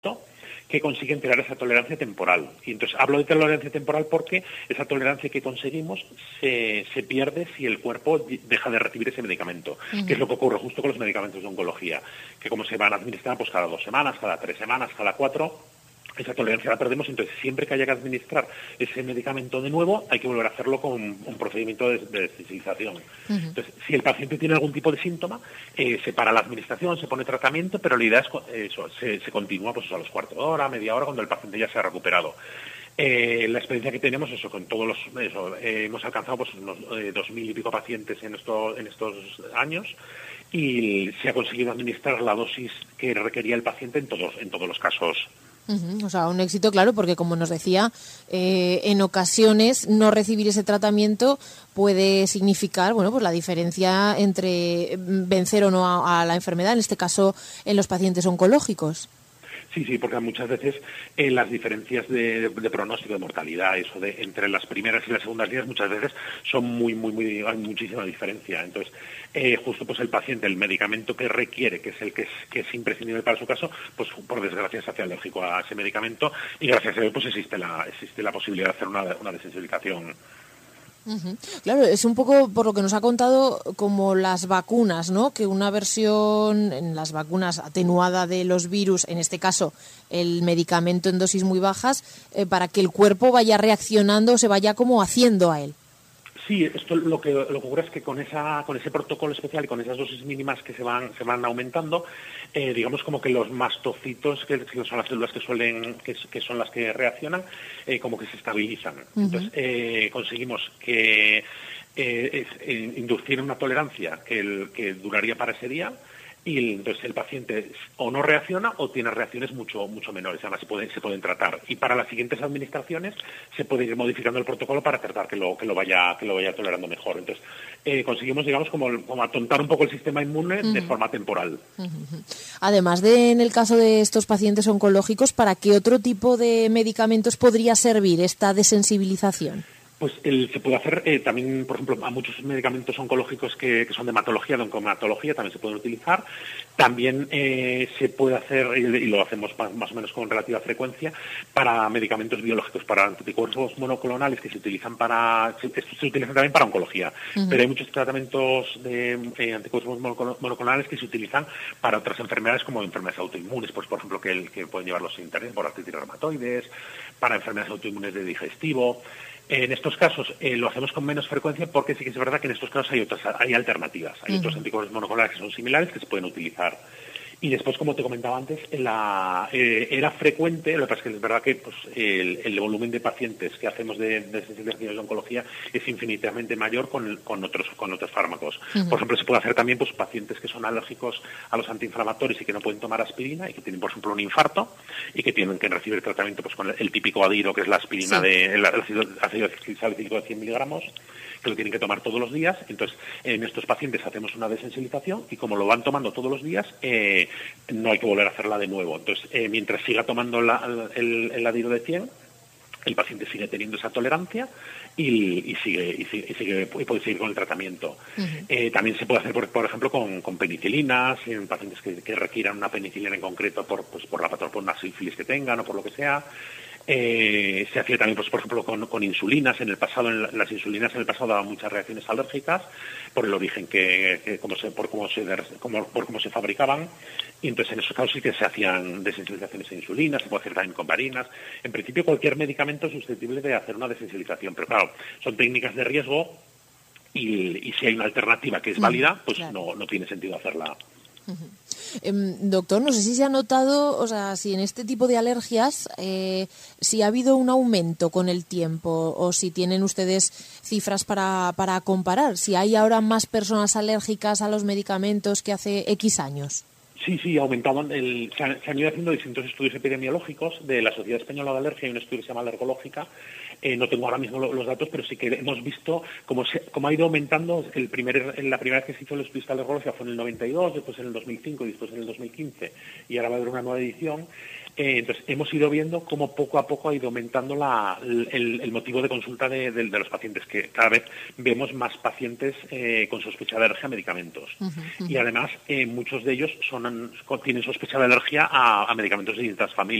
que consiguen crear esa tolerancia temporal. Y entonces hablo de tolerancia temporal porque esa tolerancia que conseguimos se pierde si el cuerpo deja de recibir ese medicamento, que es lo que ocurre justo con los medicamentos de oncología, que como se van a administrar pues cada 2 semanas, cada 3 semanas, cada 4, esa tolerancia la perdemos. Entonces siempre que haya que administrar ese medicamento de nuevo hay que volver a hacerlo con un procedimiento de desensibilización. Entonces, si el paciente tiene algún tipo de síntoma, se para la administración, se pone tratamiento, pero la idea es se continúa pues a los cuartos de hora, media hora, cuando el paciente ya se ha recuperado. La experiencia que tenemos con todos hemos alcanzado pues unos 2.000 y pico pacientes en estos años, y se ha conseguido administrar la dosis que requería el paciente en todos los casos. O sea, un éxito, claro, porque como nos decía, en ocasiones no recibir ese tratamiento puede significar, bueno, pues la diferencia entre vencer o no a la enfermedad, en este caso en los pacientes oncológicos. Sí, porque muchas veces las diferencias de pronóstico, de mortalidad, entre las primeras y las segundas líneas, muchas veces son muy, hay muchísima diferencia. Entonces, justo pues el paciente, el medicamento que requiere, que es el que es imprescindible para su caso, pues por desgracia se hace alérgico a ese medicamento, y gracias a él pues existe la posibilidad de hacer una desensibilización. Claro, es un poco por lo que nos ha contado como las vacunas, ¿no? Que una versión en las vacunas atenuada de los virus, en este caso el medicamento en dosis muy bajas, para que el cuerpo vaya reaccionando, se vaya como haciendo a él. Sí, esto lo que ocurre es que con ese protocolo especial y con esas dosis mínimas que se van aumentando, digamos como que los mastocitos, que son las células que son las que reaccionan, como que se estabilizan. Entonces conseguimos que inducir una tolerancia que duraría para ese día, y entonces el paciente o no reacciona o tiene reacciones mucho menores. Además se pueden tratar, y para las siguientes administraciones se puede ir modificando el protocolo para tratar que lo vaya tolerando mejor. Entonces conseguimos, digamos, como atontar un poco el sistema inmune de forma temporal. Además de en el caso de estos pacientes oncológicos, ¿para qué otro tipo de medicamentos podría servir esta desensibilización? Pues se puede hacer también, por ejemplo, a muchos medicamentos oncológicos que son de hematología, de oncohematología, también se pueden utilizar. También se puede hacer, y lo hacemos más o menos con relativa frecuencia, para medicamentos biológicos, para anticuerpos monoclonales que se utilizan se utilizan también para oncología. Pero hay muchos tratamientos de anticuerpos monoclonales que se utilizan para otras enfermedades, como enfermedades autoinmunes, pues por ejemplo, que pueden llevarlos a internet por artritis reumatoides, para enfermedades autoinmunes de digestivo. En estos casos lo hacemos con menos frecuencia, porque sí que es verdad que en estos casos hay alternativas. Hay otros anticuerpos monoclonales que son similares que se pueden utilizar. Y después, como te comentaba antes, era frecuente, lo que pasa es que es verdad que pues, el volumen de pacientes que hacemos de sensibilizaciones de oncología es infinitamente mayor con otros fármacos. Por ejemplo, se puede hacer también pues pacientes que son alérgicos a los antiinflamatorios y que no pueden tomar aspirina, y que tienen, por ejemplo, un infarto, y que tienen que recibir tratamiento pues con el típico Adiro, que es la aspirina del ácido salicílico de 100 miligramos, que lo tienen que tomar todos los días. Entonces, en estos pacientes hacemos una desensibilización, y como lo van tomando todos los días, no hay que volver a hacerla de nuevo. Entonces, mientras siga tomando el Adiro de 100, el paciente sigue teniendo esa tolerancia y puede seguir con el tratamiento. También se puede hacer, por ejemplo, con penicilinas, en pacientes que requieran una penicilina en concreto por una sífilis que tengan o por lo que sea. Se hacía también, pues, por ejemplo, con insulinas. Las insulinas en el pasado daban muchas reacciones alérgicas por el origen por cómo se fabricaban. Y entonces en esos casos sí que se hacían desensibilizaciones de insulina. Se puede hacer también con varinas. En principio cualquier medicamento es susceptible de hacer una desensibilización, pero claro, son técnicas de riesgo, y si hay una alternativa que es válida, pues claro, no tiene sentido hacerla. Doctor, no sé si se ha notado, o sea, si en este tipo de alergias, si ha habido un aumento con el tiempo, o si tienen ustedes cifras para comparar, si hay ahora más personas alérgicas a los medicamentos que hace X años. Sí, aumentaban. Se han ido haciendo distintos estudios epidemiológicos de la Sociedad Española de Alergia. Hay un estudio que se llama Alergológica. No tengo ahora mismo los datos, pero sí que hemos visto cómo ha ido aumentando. La primera vez que se hizo el estudio de alergología fue en el 92, después en el 2005 y después en el 2015. Y ahora va a haber una nueva edición. Entonces, hemos ido viendo cómo poco a poco ha ido aumentando el motivo de consulta de los pacientes, que cada vez vemos más pacientes con sospecha de alergia a medicamentos. Y además, muchos de ellos tienen sospecha de alergia a medicamentos de distintas familias.